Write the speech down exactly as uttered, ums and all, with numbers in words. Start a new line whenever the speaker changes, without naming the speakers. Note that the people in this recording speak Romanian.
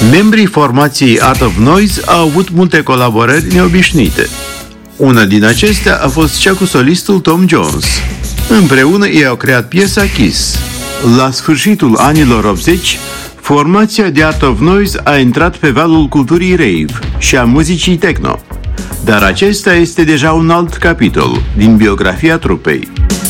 Membrii formației Art of Noise au avut multe colaborări neobișnuite. Una din acestea a fost cea cu solistul Tom Jones. Împreună ei au creat piesa Kiss. La sfârșitul anilor optzeci, formația de Art of Noise a intrat pe valul culturii rave și a muzicii techno. Dar acesta este deja un alt capitol din biografia trupei.